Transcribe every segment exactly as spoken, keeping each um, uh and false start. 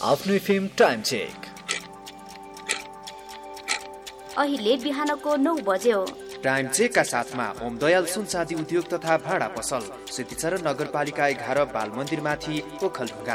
आफ्नो FM time check. अहिले बिहानको नौ बज्यो। टाइम चेकका साथमा ओम दयाल सुनसादी उद्योग तथा भाडा पसल, सिद्धिचरण नगरपालिका एघार बाल मन्दिरमाथि ओखलढुङ्गा।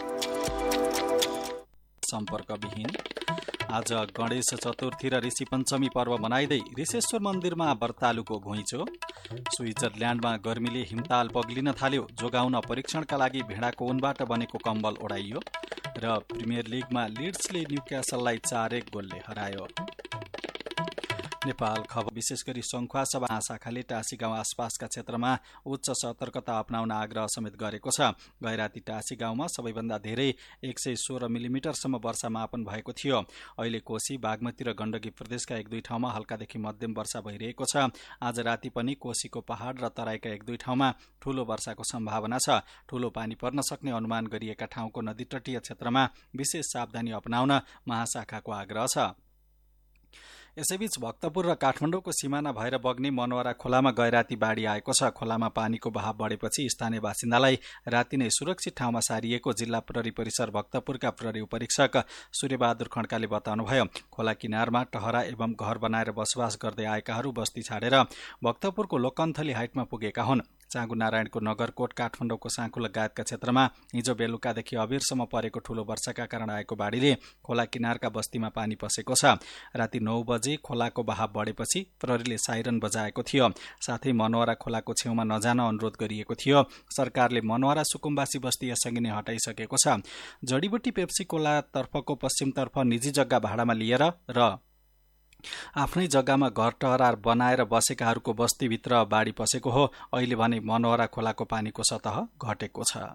सम्पर्कविहीन। आज गणेश चतुर्थी र ऋषि पञ्चमी पर्व मनाइँदै ऋषेश्वर मन्दिरमा व्रतालुको घुइँचो। स्विजरल्याण्डमा गर्मीले हिमताल पग्लिन थाल्यो, जोगाउन परीक्षणका लागि भेडाको ऊनबाट बनेको कम्बल ओढाइयो। र प्रिमियर लिगमा लिड्सले न्युक्यासललाई चार एक गोलले हरायो। नेपाल खबर विशेष गरी सङ्खुवासभा शाखाले टाँसी गाउँ आसपासका क्षेत्रमा उच्च सतर्कता अपनाउन आग्रह समेत गरेको छ। गैराती टाँसी गाउँमा सबैभन्दा धेरै एक सय सोह्र मिलिमिटरसम्म वर्षा मापन भएको थियो। अहिले कोशी, बागमती र गण्डकी प्रदेशका एक दुई ठाउँमा हल्कादेखि मध्यम वर्षा भइरहेको छ। आज राति पनि कोशीको पहाड र तराईका एक दुई ठाउँमा ठूलो वर्षाको सम्भावना छ। ठूलो पानी पर्न सक्ने अनुमान गरिएका ठाउँको नदी तटीय क्षेत्रमा विशेष सावधानी अपनाउन महाशाखाको आग्रह छ। यसैबीच भक्तपुर र काठमाडौँको सिमाना भएर बग्ने मनवरा खोलामा गैराती बाढी आएको छ। खोलामा पानीको बहाव बढेपछि स्थानीय बासिन्दालाई राति नै सुरक्षित ठाउँमा सारिएको जिल्ला प्रहरी परिसर भक्तपुरका प्रहरी उपरीक्षक सूर्यबहादुर खड्काले बताउनुभयो। खोला किनारमा टहरा एवं घर बनाएर बसोबास गर्दै आएकाहरू बस्ती छाडेर भक्तपुरको लोकन्थली हाइटमा पुगेका हुन्। चाँगु नारायणको नगरकोट, काठमाडौँको साँखु लगायतका क्षेत्रमा हिजो बेलुकादेखि अबेरसम्म परेको ठूलो वर्षाका कारण आएको बाढीले खोला किनारका बस्तीमा पानी पसेको छ। राति नौ बजे खोलाको बहाव बढेपछि प्रहरीले साइरन बजाएको थियो। साथै मनवरा खोलाको छेउमा नजान अनुरोध गरिएको थियो। सरकारले मनवरा सुकुम्बासी बस्ती यसअघि नै हटाइसकेको छ। जडीबुटी पेप्सी खोलातर्फको पश्चिमतर्फ निजी जग्गा भाडामा लिएर र आफ्नै जग्गामा घर टहरा बनाएर बसेकाहरूको बस्तीभित्र बाढी पसेको हो। अहिले भने मनवरा खोलाको पानीको सतह घटेको छ।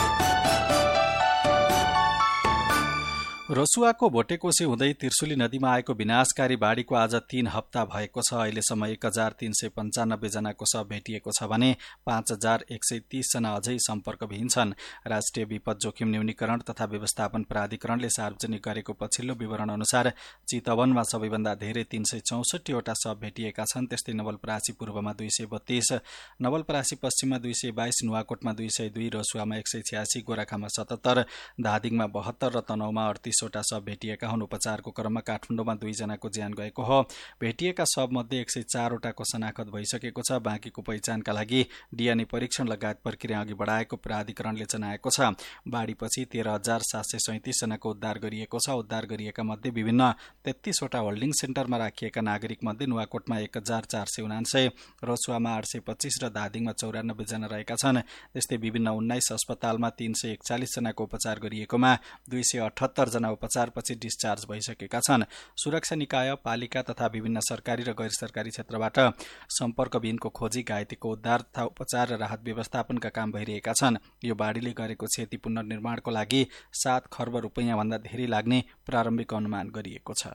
रसुवाको भोटेकोशी हुँदै त्रिशुली नदीमा आएको विनाशकारी बाढीको आज तीन हप्ता भएको छ। अहिलेसम्म एक हजार तीन सय पञ्चानब्बे जनाको शव भेटिएको छ भने पाँच हजार एक सय तीस जना अझै सम्पर्कविहीन छन्। राष्ट्रिय विपद जोखिम न्यूनीकरण तथा व्यवस्थापन प्राधिकरणले सार्वजनिक गरेको पछिल्लो विवरण अनुसार चितवनमा सबैभन्दा धेरै तीन सय चौसठीवटा शव भेटिएका छन्। त्यस्तै नवलपरासी पूर्वमा दुई सय बत्तीस, नवलपरासी पश्चिममा दुई सय बाइस, नुवाकोटमा दुई सय दुई, रसुवामा एक सय छ्यासी, गोराखामा सतहत्तर, धादिङमा बहत्तर र तनहुमा अडतिस वटा शव भेटिएका हुन्। उपचारको क्रममा काठमाडौँमा दुईजनाको ज्यान गएको हो। भेटिएका शवमध्ये एक सय चारवटाको शनाखत भइसकेको छ। बाँकीको पहिचानका लागि डीएनए परीक्षण लगायत प्रक्रिया अघि बढाएको प्राधिकरणले जनाएको छ। बाढीपछि तेह्र हजार सात सय सैतिस जनाको उद्धार गरिएको छ। उद्धार गरिएका मध्ये विभिन्न तेत्तीसवटा होल्डिङ सेन्टरमा राखिएका नागरिक मध्ये नुवाकोटमा एक हजार चार सय उनान्सय, रसुवामा आठ सय पच्चीस र धादिङमा चौरानब्बे जना रहेका छन्। त्यस्तै विभिन्न उन्नाइस अस्पतालमा तीन सय एकचालिस जनाको उपचार गरिएकोमा दुई सय अठहत्तर जना उपचारपछि डिस्चार्ज भइसकेका छन्। सुरक्षा निकाय, पालिका तथा विभिन्न सरकारी र गैर सरकारी क्षेत्रबाट सम्पर्कविहीनको खोजी, घाइतेको उद्धार तथा उपचार र राहत व्यवस्थापनका काम भइरहेका छन्। यो बाढीले गरेको क्षति पुनर्निर्माणको लागि सात खर्ब रुपैयाँ भन्दा धेरै लाग्ने प्रारम्भिक अनुमान गरिएको छ।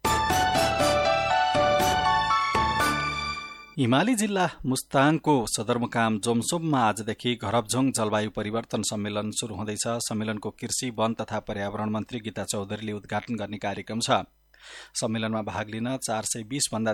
हिमाली जिल्ला मुस्ताङको सदरमुकाम जोमसोममा आजदेखि घरबझोङ जलवायु परिवर्तन सम्मेलन शुरू हुँदैछ। सम्मेलनको कृषि, वन तथा पर्यावरण मन्त्री गीता चौधरीले उद्घाटन गर्ने कार्यक्रम छ। सम्मेलनमा भाग लिन चार सय बीस भन्दा